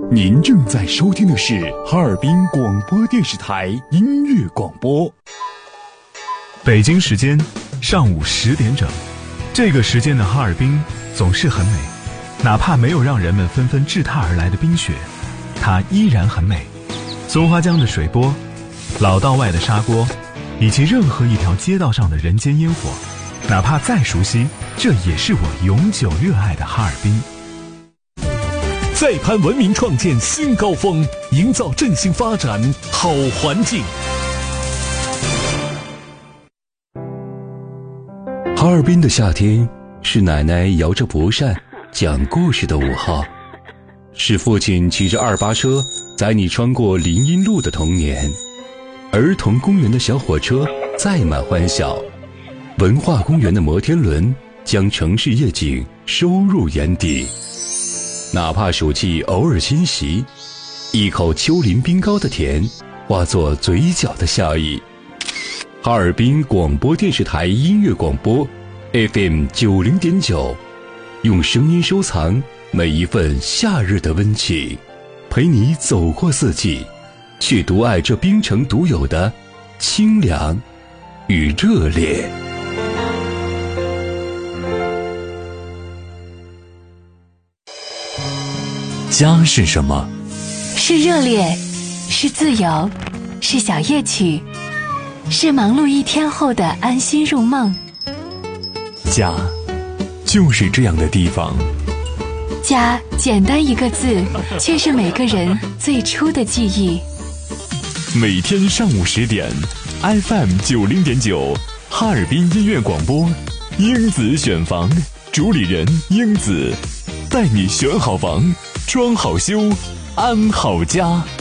您正在收听的是哈尔滨广播电视台音乐广播。 北京时间上午10点整，这个时间的哈尔滨总是很美，哪怕没有让人们纷纷掷踏而来的冰雪，它依然很美。松花江的水波，老道外的砂锅，以及任何一条街道上的人间烟火，哪怕再熟悉，这也是我永久热爱的哈尔滨。 再攀文明创建新高峰，营造振兴发展好环境。 哈尔滨的夏天，是奶奶摇着蒲扇讲故事的午后，是父亲骑着2八车载你穿过林荫路的童年，儿童公园的小火车载满欢笑，文化公园的摩天轮将城市夜景收入眼底。哪怕暑气偶尔侵袭，一口丘陵冰糕的甜化作嘴角的笑意。哈尔滨广播电视台音乐广播 FM 90.9，用声音收藏每一份夏日的温情，陪你走过四季，去独爱这冰城独有的清凉与热烈。 家是什么？ 是热烈，是自由，是小夜曲，是忙碌一天后的安心入梦。 家就是这样的地方。 家简单一个字，却是每个人最初的记忆。 每天上午10点 FM 90.9，哈尔滨音乐广播，英子选房，主理人英子，带你选好房，装好修，安好家。